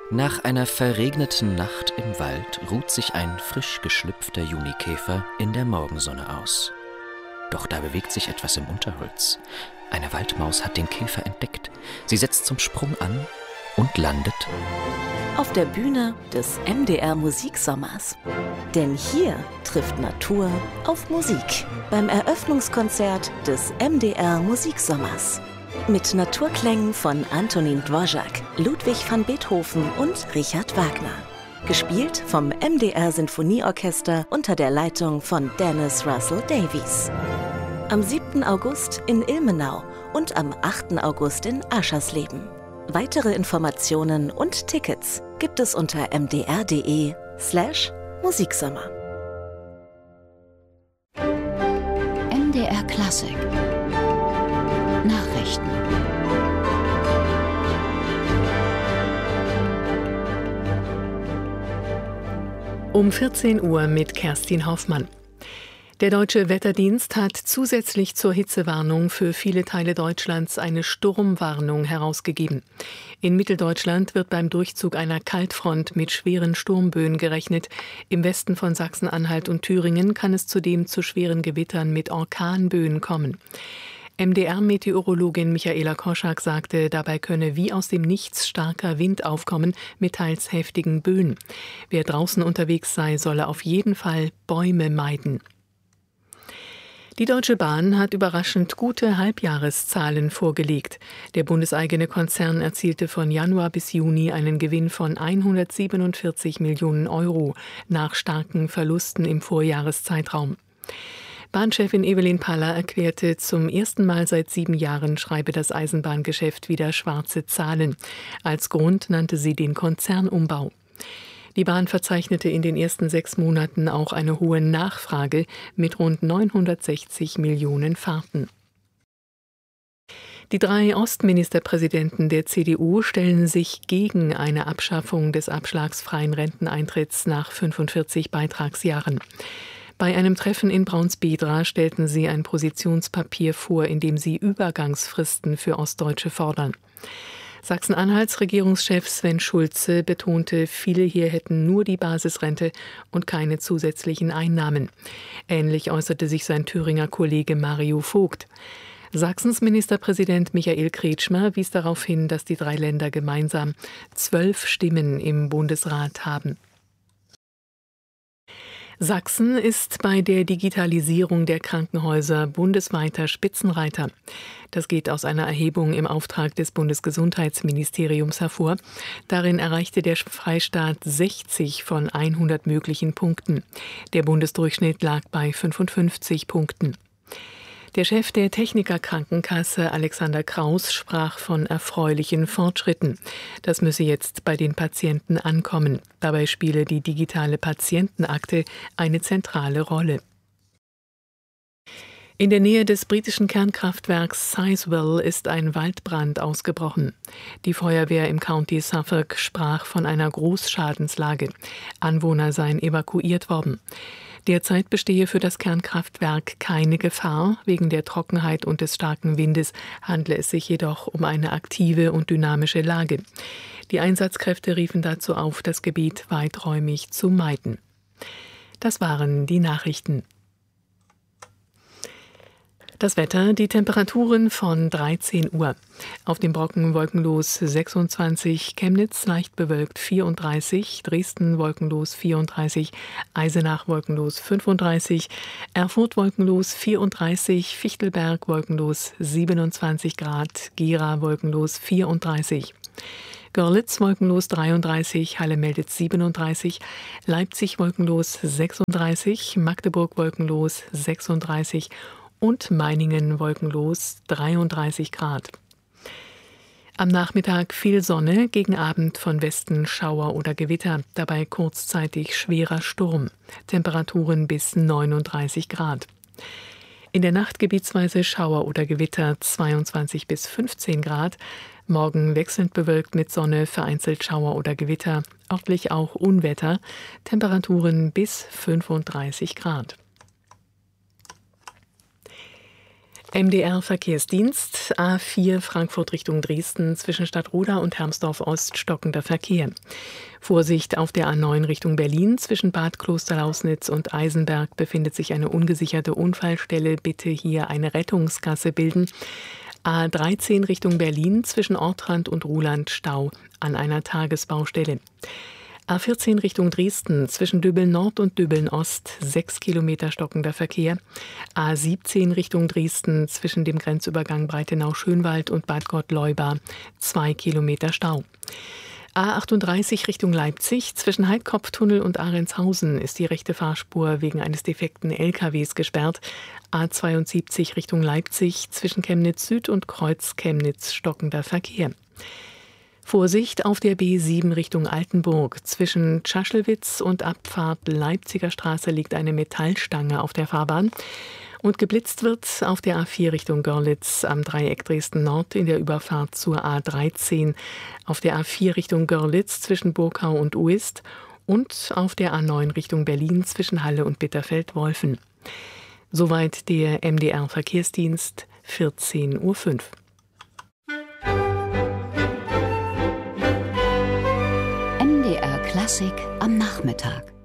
Nach einer verregneten Nacht im Wald ruht sich ein frisch geschlüpfter Junikäfer in der Morgensonne aus. Doch da bewegt sich etwas im Unterholz. Eine Waldmaus hat den Käfer entdeckt. Sie setzt zum Sprung an und landet auf der Bühne des MDR Musiksommers. Denn hier trifft Natur auf Musik beim Eröffnungskonzert des MDR Musiksommers. Mit Naturklängen von Antonín Dvořák, Ludwig van Beethoven und Richard Wagner. Gespielt vom MDR Sinfonieorchester unter der Leitung von Dennis Russell Davies. Am 7. August in Ilmenau und am 8. August in Aschersleben. Weitere Informationen und Tickets gibt es unter mdr.de/Musiksommer. MDR Klassik Nachrichten. Um 14 Uhr mit Kerstin Hoffmann. Der Deutsche Wetterdienst hat zusätzlich zur Hitzewarnung für viele Teile Deutschlands eine Sturmwarnung herausgegeben. In Mitteldeutschland wird beim Durchzug einer Kaltfront mit schweren Sturmböen gerechnet. Im Westen von Sachsen-Anhalt und Thüringen kann es zudem zu schweren Gewittern mit Orkanböen kommen. MDR-Meteorologin Michaela Koschak sagte, dabei könne wie aus dem Nichts starker Wind aufkommen mit teils heftigen Böen. Wer draußen unterwegs sei, solle auf jeden Fall Bäume meiden. Die Deutsche Bahn hat überraschend gute Halbjahreszahlen vorgelegt. Der bundeseigene Konzern erzielte von Januar bis Juni einen Gewinn von 147 Millionen Euro nach starken Verlusten im Vorjahreszeitraum. Bahnchefin Evelyn Paller erklärte, zum ersten Mal seit 7 Jahren schreibe das Eisenbahngeschäft wieder schwarze Zahlen. Als Grund nannte sie den Konzernumbau. Die Bahn verzeichnete in den ersten 6 Monaten auch eine hohe Nachfrage mit rund 960 Millionen Fahrten. Die 3 Ostministerpräsidenten der CDU stellen sich gegen eine Abschaffung des abschlagsfreien Renteneintritts nach 45 Beitragsjahren. Bei einem Treffen in Braunsbedra stellten sie ein Positionspapier vor, in dem sie Übergangsfristen für Ostdeutsche fordern. Sachsen-Anhalts Regierungschef Sven Schulze betonte, viele hier hätten nur die Basisrente und keine zusätzlichen Einnahmen. Ähnlich äußerte sich sein Thüringer Kollege Mario Vogt. Sachsens Ministerpräsident Michael Kretschmer wies darauf hin, dass die 3 Länder gemeinsam 12 Stimmen im Bundesrat haben. Sachsen ist bei der Digitalisierung der Krankenhäuser bundesweiter Spitzenreiter. Das geht aus einer Erhebung im Auftrag des Bundesgesundheitsministeriums hervor. Darin erreichte der Freistaat 60 von 100 möglichen Punkten. Der Bundesdurchschnitt lag bei 55 Punkten. Der Chef der Techniker-Krankenkasse, Alexander Kraus, sprach von erfreulichen Fortschritten. Das müsse jetzt bei den Patienten ankommen. Dabei spiele die digitale Patientenakte eine zentrale Rolle. In der Nähe des britischen Kernkraftwerks Sizewell ist ein Waldbrand ausgebrochen. Die Feuerwehr im County Suffolk sprach von einer Großschadenslage. Anwohner seien evakuiert worden. Derzeit bestehe für das Kernkraftwerk keine Gefahr. Wegen der Trockenheit und des starken Windes handle es sich jedoch um eine aktive und dynamische Lage. Die Einsatzkräfte riefen dazu auf, das Gebiet weiträumig zu meiden. Das waren die Nachrichten. Das Wetter, die Temperaturen von 13 Uhr. Auf dem Brocken wolkenlos 26, Chemnitz leicht bewölkt 34, Dresden wolkenlos 34, Eisenach wolkenlos 35, Erfurt wolkenlos 34, Fichtelberg wolkenlos 27 Grad, Gera wolkenlos 34. Görlitz wolkenlos 33, Halle meldet 37, Leipzig wolkenlos 36, Magdeburg wolkenlos 36 und Meiningen wolkenlos 33 Grad. Am Nachmittag viel Sonne, gegen Abend von Westen Schauer oder Gewitter, dabei kurzzeitig schwerer Sturm. Temperaturen bis 39 Grad. In der Nacht gebietsweise Schauer oder Gewitter 22 bis 15 Grad. Morgen wechselnd bewölkt mit Sonne, vereinzelt Schauer oder Gewitter, örtlich auch Unwetter. Temperaturen bis 35 Grad. MDR Verkehrsdienst, A4 Frankfurt Richtung Dresden, zwischen Stadtroda und Hermsdorf Ost stockender Verkehr. Vorsicht auf der A9 Richtung Berlin, zwischen Bad Klosterlausnitz und Eisenberg befindet sich eine ungesicherte Unfallstelle. Bitte hier eine Rettungsgasse bilden. A13 Richtung Berlin, zwischen Ortrand und Ruhland Stau an einer Tagesbaustelle. A14 Richtung Dresden, zwischen Döbeln Nord und Döbeln Ost, 6 Kilometer stockender Verkehr. A17 Richtung Dresden, zwischen dem Grenzübergang Breitenau-Schönwald und Bad Gottleuba, 2 Kilometer Stau. A38 Richtung Leipzig, zwischen Heidkopftunnel und Arendshausen ist die rechte Fahrspur wegen eines defekten LKWs gesperrt. A72 Richtung Leipzig, zwischen Chemnitz Süd und Kreuz Chemnitz stockender Verkehr. Vorsicht auf der B7 Richtung Altenburg. Zwischen Tschaschelwitz und Abfahrt Leipziger Straße liegt eine Metallstange auf der Fahrbahn. Und geblitzt wird auf der A4 Richtung Görlitz am Dreieck Dresden Nord in der Überfahrt zur A13. Auf der A4 Richtung Görlitz zwischen Burkau und Uist. Und auf der A9 Richtung Berlin zwischen Halle und Bitterfeld-Wolfen. Soweit der MDR Verkehrsdienst, 14:05 Uhr. MDR Klassik am Nachmittag.